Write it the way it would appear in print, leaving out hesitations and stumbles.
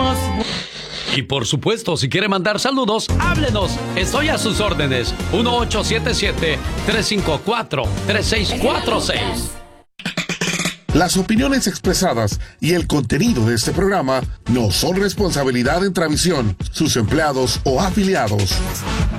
somos... Y por supuesto, si quiere mandar saludos, háblenos. Estoy a sus órdenes. 1877-354-3646. Las opiniones expresadas y el contenido de este programa no son responsabilidad de Intravisión, sus empleados o afiliados.